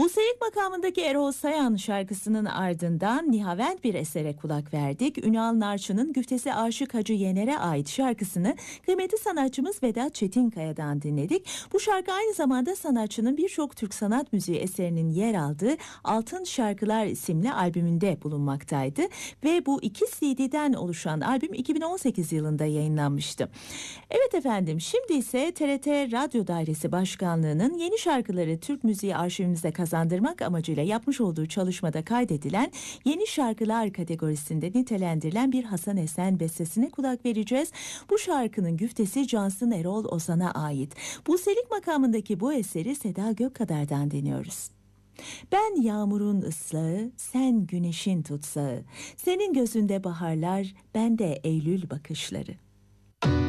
Bu Serik makamındaki Erol Sayan şarkısının ardından nihavent bir esere kulak verdik. Ünal Narçı'nın Güftesi Aşık Hacı Yener'e ait şarkısını kıymetli sanatçımız Vedat Çetinkaya'dan dinledik. Bu şarkı aynı zamanda sanatçının birçok Türk sanat müziği eserinin yer aldığı Altın Şarkılar isimli albümünde bulunmaktaydı. Ve bu 2 CD'den oluşan albüm 2018 yılında yayınlanmıştı. Evet efendim, şimdi ise TRT Radyo Dairesi Başkanlığı'nın yeni şarkıları Türk müziği arşivimize kazandırmak amacıyla yapmış olduğu çalışmada kaydedilen yeni şarkılar kategorisinde nitelendirilen bir Hasan Esen bestesine kulak vereceğiz. Bu şarkının güftesi Cansın Erol Ozan'a ait. Bu Selik makamındaki bu eseri Seda Gökkadar'dan dinliyoruz. Ben yağmurun ıslağı, sen güneşin tutsağı. Senin gözünde baharlar, bende Eylül bakışları.